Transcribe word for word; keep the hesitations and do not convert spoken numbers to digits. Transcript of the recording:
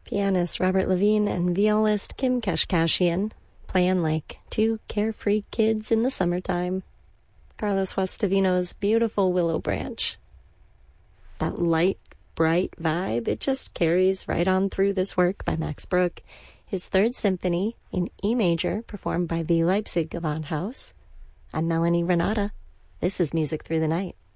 Pianist Robert Levine and violist Kim Kashkashian playing like two carefree kids in the summertime. Carlos Guastavino's beautiful Willow Branch. That light, bright vibe, it just carries right on through this work by Max Bruch, his third symphony in E major performed by the Leipzig Gewandhaus. I'm Melanie Renata. This is Music Through the Night.